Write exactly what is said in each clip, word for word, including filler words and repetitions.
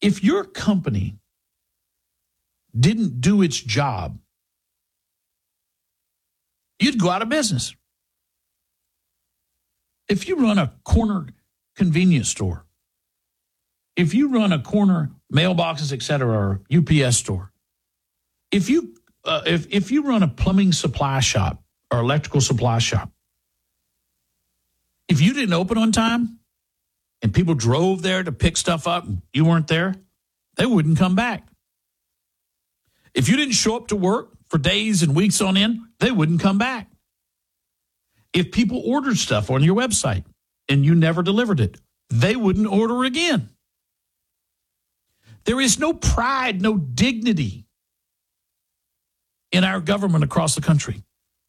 If your company didn't do its job, you'd go out of business. If you run a corner convenience store, if you run a corner mailboxes, et cetera, or U P S store, if you uh, if if you run a plumbing supply shop or electrical supply shop, if you didn't open on time and people drove there to pick stuff up and you weren't there, they wouldn't come back. If you didn't show up to work for days and weeks on end, they wouldn't come back. If people ordered stuff on your website and you never delivered it, they wouldn't order again. There is no pride, no dignity in our government across the country.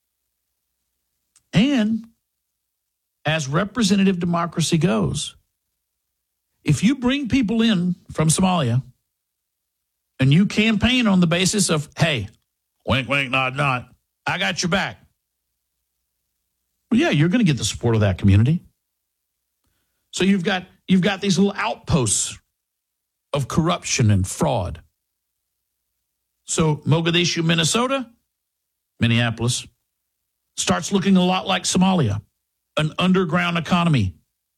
And as representative democracy goes, if you bring people in from Somalia and you campaign on the basis of, hey, wink, wink, nod, nod, I got your back. Well, yeah, you're going to get the support of that community. So you've got you've got these little outposts of corruption and fraud. So Mogadishu, Minnesota, Minneapolis, starts looking a lot like Somalia, an underground economy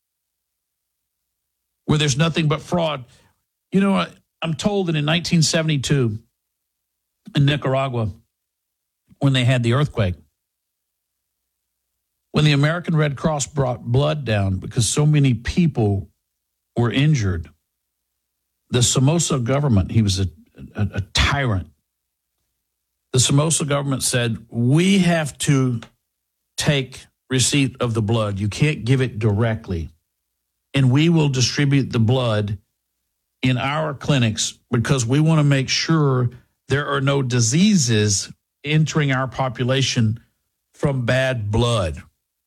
where there's nothing but fraud. You know, I'm told that in nineteen seventy-two in Nicaragua, when they had the earthquake, when the American Red Cross brought blood down because so many people were injured, the Somoza government, he was a, a, a tyrant. The Somoza government said, we have to take receipt of the blood. You can't give it directly. And we will distribute the blood in our clinics because we want to make sure there are no diseases entering our population from bad blood.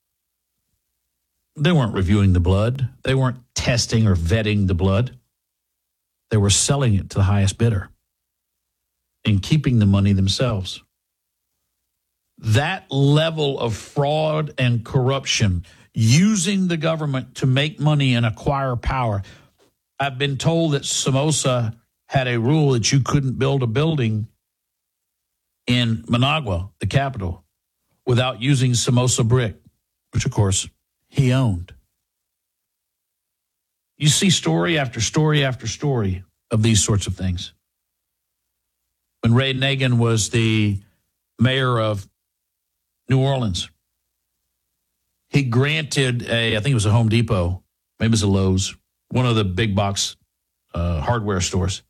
They weren't reviewing the blood. They weren't testing or vetting the blood. They were selling it to the highest bidder and keeping the money themselves. That level of fraud and corruption, using the government to make money and acquire power. I've been told that Somoza had a rule that you couldn't build a building in Managua, the capital, without using Somoza brick, which, of course, he owned. You see story after story after story of these sorts of things. When Ray Nagin was the mayor of New Orleans, he granted a, I think it was a Home Depot, maybe it was a Lowe's, one of the big box uh, hardware stores,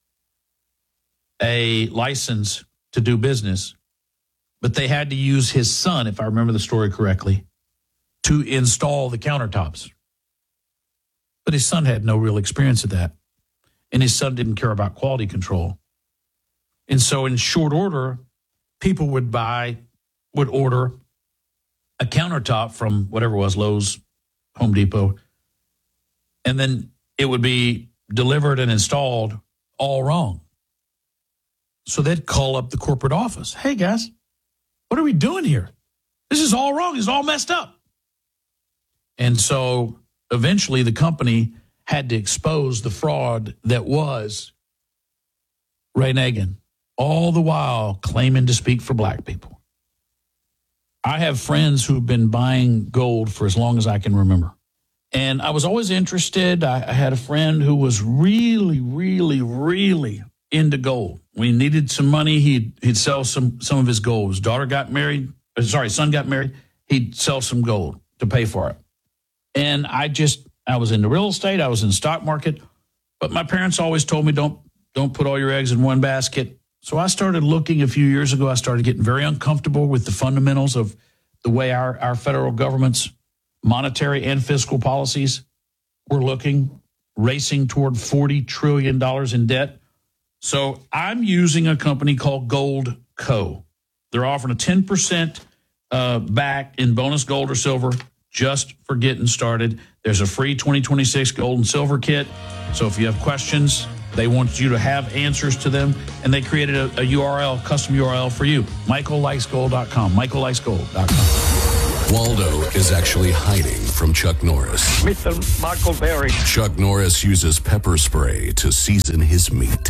a license to do business, but they had to use his son, if I remember the story correctly, to install the countertops. But his son had no real experience of that. And his son didn't care about quality control. And so in short order, people would buy, would order a countertop from whatever it was, Lowe's, Home Depot, and then it would be delivered and installed all wrong. So they'd call up the corporate office. Hey, guys, what are we doing here? This is all wrong. It's all messed up. And so eventually the company had to expose the fraud that was Ray Nagin, all the while claiming to speak for black people. I have friends who've been buying gold for as long as I can remember. And I was always interested. I, I had a friend who was really, really, really into gold. When he needed some money, he'd, he'd sell some, some of his gold. His daughter got married. Sorry, son got married. He'd sell some gold to pay for it. And I just, I was into real estate. I was in the stock market. But my parents always told me, don't, don't put all your eggs in one basket. So I started looking a few years ago. I started getting very uncomfortable with the fundamentals of the way our, our federal government's monetary and fiscal policies were looking, racing toward forty trillion dollars in debt. So I'm using a company called Gold Co. They're offering a ten percent uh, back in bonus gold or silver just for getting started. There's a free twenty twenty-six gold and silver kit. So if you have questions, they want you to have answers to them, and they created a, a U R L, custom U R L for you, michael likes gold dot com, michael likes gold dot com. Waldo is actually hiding from Chuck Norris. Mister Michael Berry. Chuck Norris uses pepper spray to season his meat.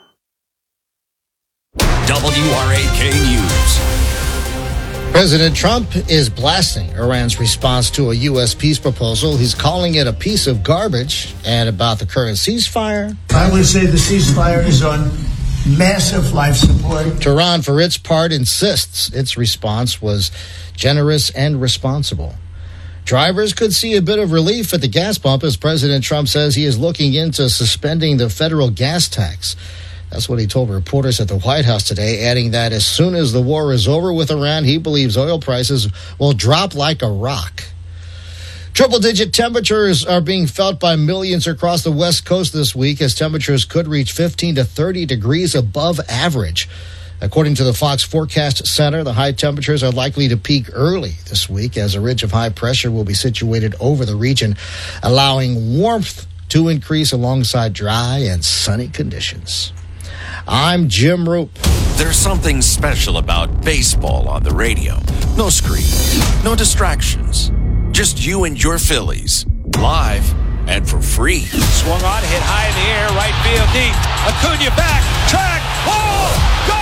W R A K News. President Trump is blasting Iran's response to a U S peace proposal. He's calling it a piece of garbage. And about the current ceasefire, I would say the ceasefire is on massive life support. Tehran, for its part, insists its response was generous and responsible. Drivers could see a bit of relief at the gas pump as President Trump says he is looking into suspending the federal gas tax. That's what he told reporters at the White House today, adding that as soon as the war is over with Iran, he believes oil prices will drop like a rock. Triple-digit temperatures are being felt by millions across the West Coast this week as temperatures could reach fifteen to thirty degrees above average. According to the Fox Forecast Center, the high temperatures are likely to peak early this week as a ridge of high pressure will be situated over the region, allowing warmth to increase alongside dry and sunny conditions. I'm Jim Roop. There's something special about baseball on the radio. No screen, no distractions. Just you and your Phillies, live and for free. Swung on, hit high in the air, right field deep. Acuna back, track, ball, gone!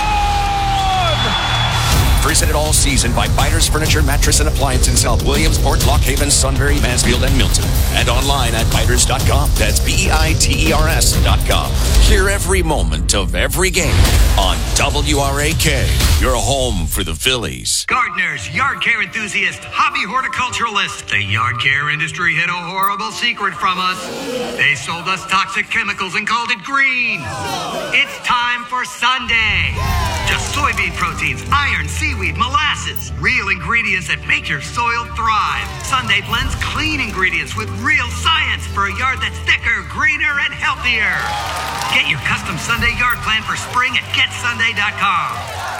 Presented all season by Biters Furniture, Mattress, and Appliance in South Williamsport, Lock Haven, Sunbury, Mansfield, and Milton. And online at biters dot com. That's B E I T E R S dot com. Hear every moment of every game on W R A K. Your home for the Phillies. Gardeners, yard care enthusiasts, hobby horticulturalists. The yard care industry hid a horrible secret from us. They sold us toxic chemicals and called it green. It's time for Sunday. Just soybean proteins, iron, seaweed, molasses. Real ingredients that make your soil thrive. Sunday blends clean ingredients with real science for a yard that's thicker, greener, and healthier. Get your custom Sunday yard plan for spring at get sunday dot com.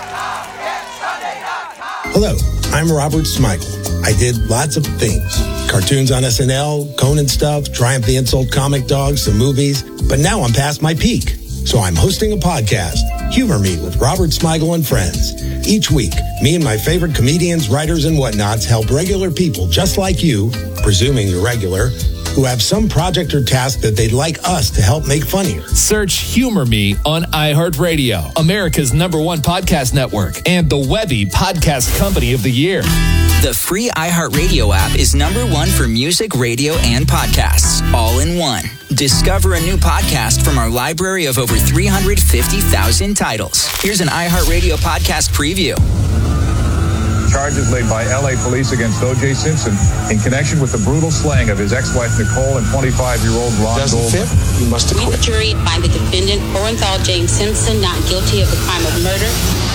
Hello, I'm Robert Smigel. I did lots of things. Cartoons on S N L, Conan stuff, Triumph the Insult comic dogs, some movies. But now I'm past my peak. So I'm hosting a podcast, Humor Me with Robert Smigel and Friends. Each week, me and my favorite comedians, writers, and whatnots help regular people just like you, presuming you're regular, who have some project or task that they'd like us to help make funnier. Search Humor Me on iHeartRadio, America's number one podcast network, and the Webby Podcast Company of the Year. The free iHeartRadio app is number one for music, radio, and podcasts, all in one. Discover a new podcast from our library of over three hundred fifty thousand titles. Here's an iHeartRadio podcast preview. Charges laid by L A police against O J Simpson in connection with the brutal slaying of his ex-wife Nicole and twenty-five-year-old Ron Doesn't Goldman. fit? You must acquit. The jury find the defendant, Orenthal James Simpson, not guilty of the crime of murder.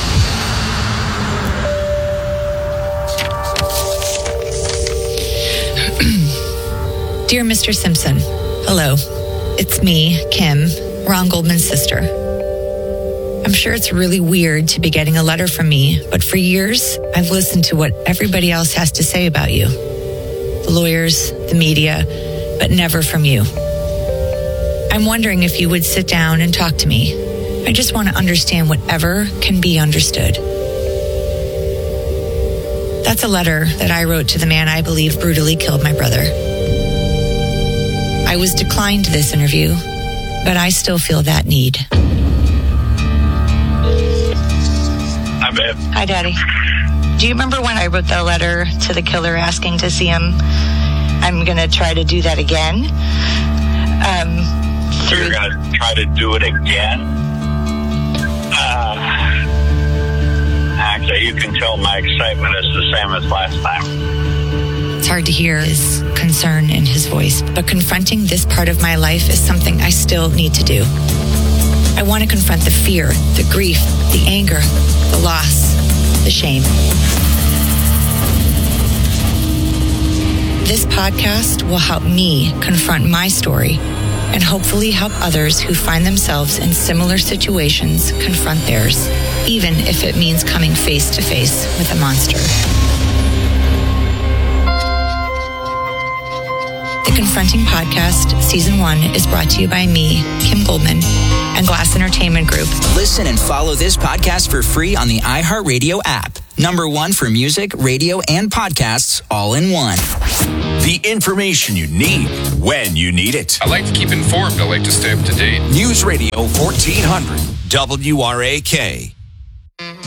Dear Mister Simpson, hello. It's me, Kim, Ron Goldman's sister. I'm sure it's really weird to be getting a letter from me, but for years, I've listened to what everybody else has to say about you. The lawyers, the media, but never from you. I'm wondering if you would sit down and talk to me. I just want to understand whatever can be understood. That's a letter that I wrote to the man I believe brutally killed my brother. I was declined this interview, but I still feel that need. Hi, babe. Hi, Daddy. Do you remember when I wrote the letter to the killer asking to see him? I'm going to try to do that again. Um, You're going to try to do it again? Uh, actually, you can tell my excitement is the same as last time. It's hard to hear his concern in his voice, but confronting this part of my life is something I still need to do. I want to confront the fear, the grief, the anger, the loss, the shame. This podcast will help me confront my story and hopefully help others who find themselves in similar situations confront theirs, even if it means coming face to face with a monster. The Confronting Podcast, Season one, is brought to you by me, Kim Goldman, and Glass Entertainment Group. Listen and follow this podcast for free on the iHeartRadio app. Number one for music, radio, and podcasts all in one. The information you need when you need it. I like to keep informed. I like to stay up to date. News Radio fourteen hundred W R A K.